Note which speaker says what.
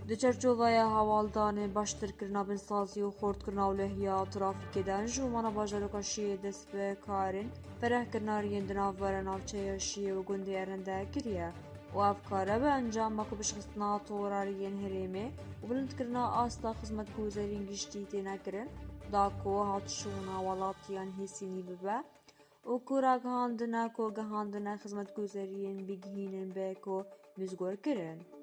Speaker 1: Di çerçevaya havaldanê baştirkirina binsazî û xortkirina ewlehiya trafîkê de ji ûmana bajarokê Şîyê destpêkarên ferehkirina riyên di navbera navçeya Şîyê û gundê Eren de kiriye û ev kar e bi encam ku piştxistina tora riyên herêmê û bilindkirina asta xizmetgûzariyên giştî tê nekirin, da ku hatşûna welatiyan hêsînî bibe û ku ragihandine xizmetgûzariyên bigihînin bê ku mizgor kirin.